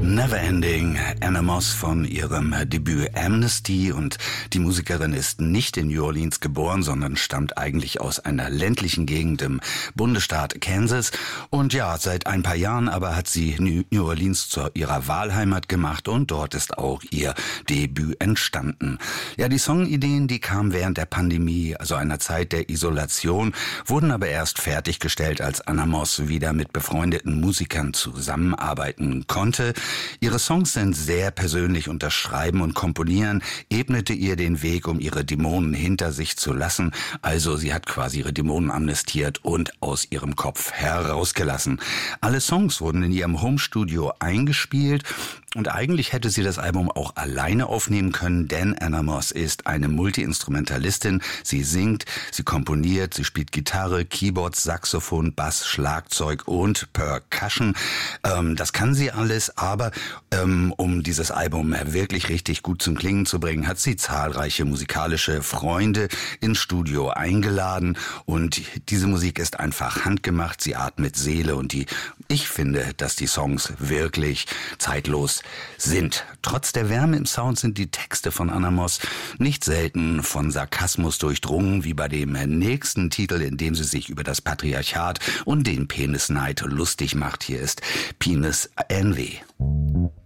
Neverending, Anna Moss von ihrem Debüt Amnesty, und die Musikerin ist nicht in New Orleans geboren, sondern stammt eigentlich aus einer ländlichen Gegend im Bundesstaat Kansas, und ja, seit ein paar Jahren aber hat sie New Orleans zu ihrer Wahlheimat gemacht und dort ist auch ihr Debüt entstanden. Ja, die Songideen, die kamen während der Pandemie, also einer Zeit der Isolation, wurden aber erst fertiggestellt, als Anna Moss wieder mit befreundeten Musikern zusammenarbeiten konnte. Ihre Songs sind sehr persönlich und das Schreiben und Komponieren ebnete ihr den Weg, um ihre Dämonen hinter sich zu lassen. Also sie hat quasi ihre Dämonen amnestiert und aus ihrem Kopf herausgelassen. Alle Songs wurden in ihrem Homestudio eingespielt und eigentlich hätte sie das Album auch alleine aufnehmen können, denn Anna Moss ist eine Multi-Instrumentalistin. Sie singt, sie komponiert, sie spielt Gitarre, Keyboards, Saxophon, Bass, Schlagzeug und Percussion. Das kann sie alles, aber um dieses Album wirklich richtig gut zum Klingen zu bringen, hat sie zahlreiche musikalische Freunde ins Studio eingeladen und diese Musik ist einfach handgemacht, sie atmet Seele und ich finde, dass die Songs wirklich zeitlos sind. Trotz der Wärme im Sound sind die Texte von Anna Moss nicht selten von Sarkasmus durchdrungen, wie bei dem nächsten Titel, in dem sie sich über das Patriarchat und den Penisneid lustig macht. Hier ist Penis Envy.